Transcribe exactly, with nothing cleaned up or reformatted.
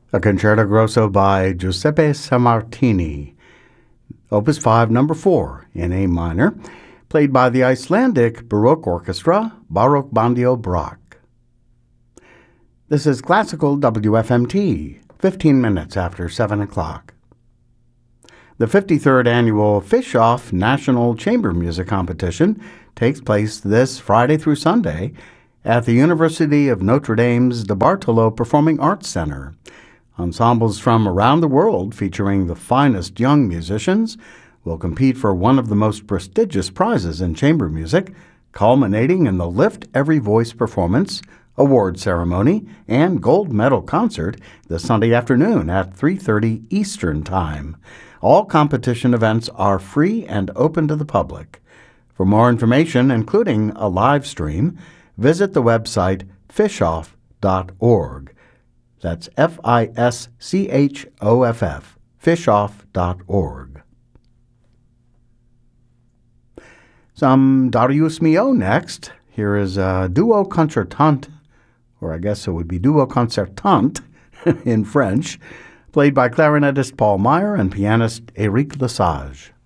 a concerto grosso by Giuseppe Sammartini, Opus five, number four, in A minor, played by the Icelandic Baroque Orchestra, Baroque Bandio Brock. This is Classical W F M T, fifteen minutes after seven o'clock. The fifty-third Annual Fish Off National Chamber Music Competition takes place this Friday through Sunday at the University of Notre Dame's De Bartolo Performing Arts Center. Ensembles from around the world featuring the finest young musicians will compete for one of the most prestigious prizes in chamber music, culminating in the Lift Every Voice performance, award ceremony, and gold medal concert this Sunday afternoon at three thirty Eastern Time. All competition events are free and open to the public. For more information, including a live stream, visit the website fischoff dot org. That's F I S C H O F F, fischoff dot org. Some Darius Milhaud next. Here is a duo concertante, or I guess it would be duo concertante in French, played by clarinetist Paul Meyer and pianist Éric Lesage.